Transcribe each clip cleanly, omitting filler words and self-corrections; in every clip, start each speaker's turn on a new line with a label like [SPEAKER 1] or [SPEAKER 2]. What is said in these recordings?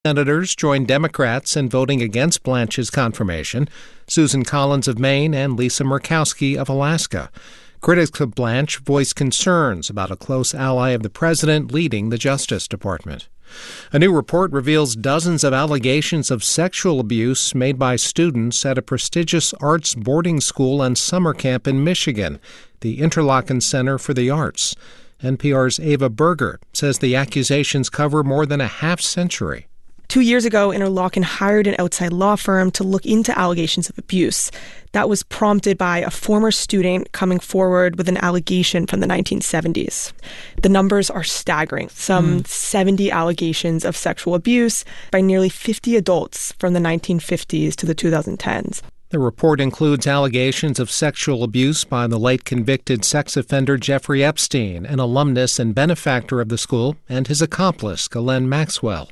[SPEAKER 1] Senators joined Democrats in voting against Blanche's confirmation, Susan Collins of Maine and Lisa Murkowski of Alaska. Critics of Blanche voiced concerns about a close ally of the president leading the Justice Department. A new report reveals dozens of allegations of sexual abuse made by students at a prestigious arts boarding school and summer camp in Michigan, the Interlochen Center for the Arts. NPR's Ava Berger says the accusations cover more than a half-century.
[SPEAKER 2] 2 years ago, Interlochen hired an outside law firm to look into allegations of abuse. That was prompted by a former student coming forward with an allegation from the 1970s. The numbers are staggering. Some 70 allegations of sexual abuse by nearly 50 adults from the 1950s to the 2010s.
[SPEAKER 1] The report includes allegations of sexual abuse by the late convicted sex offender Jeffrey Epstein, an alumnus and benefactor of the school, and his accomplice, Ghislaine Maxwell.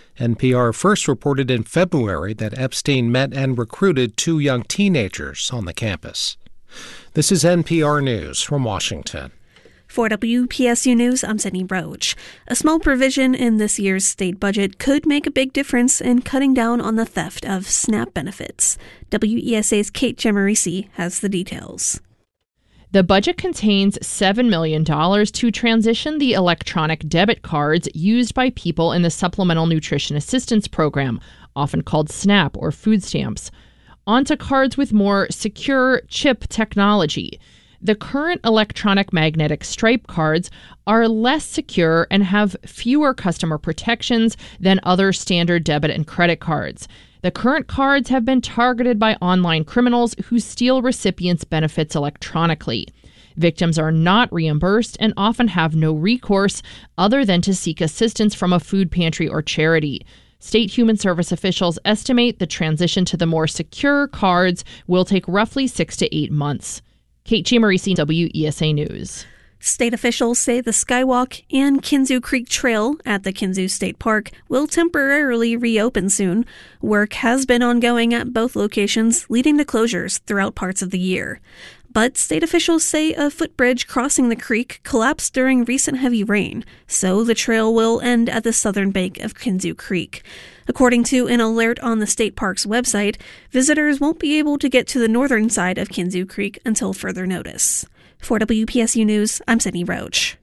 [SPEAKER 1] NPR first reported in February that Epstein met and recruited 2 young teenagers on the campus. This is NPR News from Washington.
[SPEAKER 3] For WPSU News, I'm Sydney Roach. A small provision in this year's state budget could make a big difference in cutting down on the theft of SNAP benefits. WESA's Kate Gemarisi has the details.
[SPEAKER 4] The budget contains $7 million to transition the electronic debit cards used by people in the Supplemental Nutrition Assistance Program, often called SNAP or food stamps, onto cards with more secure chip technology. The current electronic magnetic stripe cards are less secure and have fewer customer protections than other standard debit and credit cards. The current cards have been targeted by online criminals who steal recipients' benefits electronically. Victims are not reimbursed and often have no recourse other than to seek assistance from a food pantry or charity. State human service officials estimate the transition to the more secure cards will take roughly 6 to 8 months. Kate Gemarisi, WESA News.
[SPEAKER 3] State officials say the Skywalk and Kinzua Creek Trail at the Kinzua State Park will temporarily reopen soon. Work has been ongoing at both locations, leading to closures throughout parts of the year. But state officials say a footbridge crossing the creek collapsed during recent heavy rain, so the trail will end at the southern bank of Kinzua Creek. According to an alert on the state park's website, visitors won't be able to get to the northern side of Kinzua Creek until further notice. For WPSU News, I'm Sydney Roach.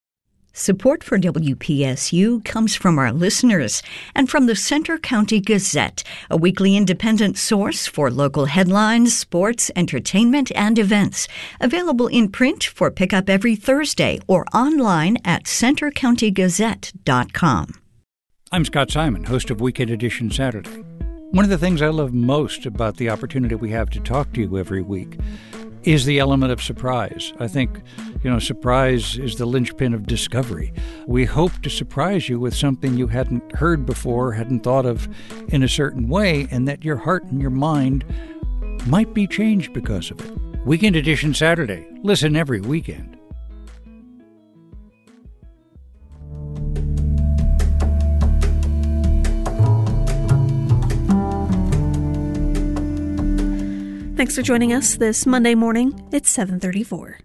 [SPEAKER 5] Support for WPSU comes from our listeners and from the Centre County Gazette, a weekly independent source for local headlines, sports, entertainment, and events. Available in print for pickup every Thursday or online at centercountygazette.com.
[SPEAKER 6] I'm Scott Simon, host of Weekend Edition Saturday. One of the things I love most about the opportunity we have to talk to you every week is the element of surprise. I think, surprise is the linchpin of discovery. We hope to surprise you with something you hadn't heard before, hadn't thought of in a certain way, and that your heart and your mind might be changed because of it. Weekend Edition Saturday. Listen every weekend.
[SPEAKER 3] Thanks for joining us this Monday morning. It's 7:34.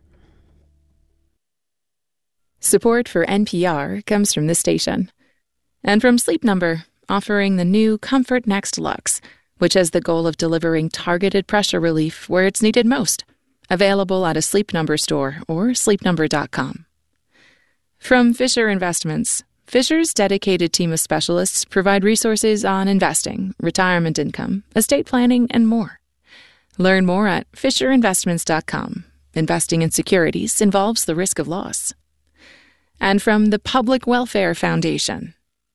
[SPEAKER 7] Support for NPR comes from this station. And from Sleep Number, offering the new Comfort Next Luxe, which has the goal of delivering targeted pressure relief where it's needed most. Available at a Sleep Number store or sleepnumber.com. From Fisher Investments, Fisher's dedicated team of specialists provide resources on investing, retirement income, estate planning, and more. Learn more at FisherInvestments.com. Investing in securities involves the risk of loss. And from the Public Welfare Foundation.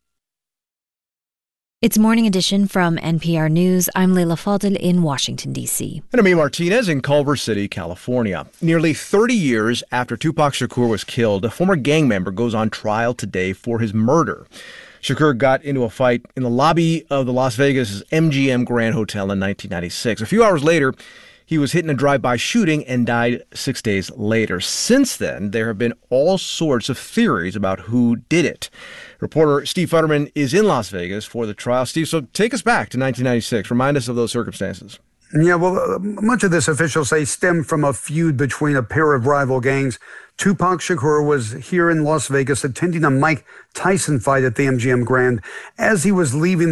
[SPEAKER 8] It's Morning Edition from NPR News. I'm Leila Fadel in Washington, D.C.
[SPEAKER 9] And I'm Martinez in Culver City, California. Nearly 30 years after Tupac Shakur was killed, a former gang member goes on trial today for his murder. Shakur got into a fight in the lobby of the Las Vegas MGM Grand Hotel in 1996. A few hours later, he was hit in a drive-by shooting and died 6 days later. Since then, there have been all sorts of theories about who did it. Reporter Steve Futterman is in Las Vegas for the trial. Steve, so take us back to 1996. Remind us of those circumstances.
[SPEAKER 10] Yeah, well, much of this, officials say, stemmed from a feud between a pair of rival gangs. Tupac Shakur was here in Las Vegas attending a Mike Tyson fight at the MGM Grand. As he was leaving